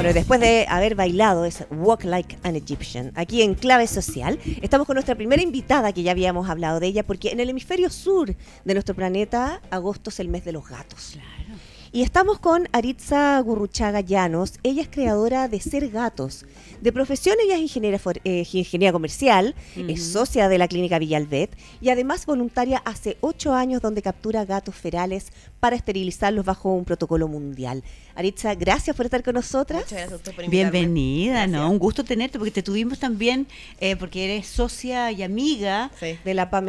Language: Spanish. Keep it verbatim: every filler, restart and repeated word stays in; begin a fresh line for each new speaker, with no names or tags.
Bueno, después de haber bailado es Walk Like an Egyptian, aquí en Clave Social, estamos con nuestra primera invitada, que ya habíamos hablado de ella, porque en el hemisferio sur de nuestro planeta, agosto es el mes de los gatos.
Claro.
Y estamos con Aritza Gurruchaga Llanos. Ella es creadora de Ser Gatos. De profesión ella es ingeniera, for- eh, ingeniera comercial,
Uh-huh.
es socia de la clínica Villalbet y además voluntaria hace ocho años donde captura gatos ferales para esterilizarlos bajo un protocolo mundial. Aritza, gracias por estar con nosotras.
Muchas gracias a usted por invitarme.
Bienvenida,
Gracias.
¿no? Un gusto tenerte, porque te tuvimos también, eh, porque eres socia y amiga
Sí.
De la P A M